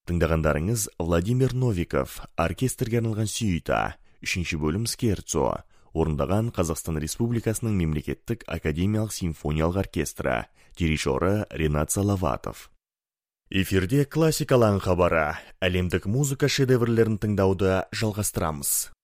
Тыңдағандарыңыз Владимир Новиков, оркестрге арналған сюита, 3 бөлім скерцо, орындаған Қазақстан Республикасының мемлекеттік академиялық симфониялық оркестрі, дирижері Ренат Салаватов. Эфирде классикалаң хабары, әлемдік музыка шедеврлерін тыңдауды жалғастырамыз.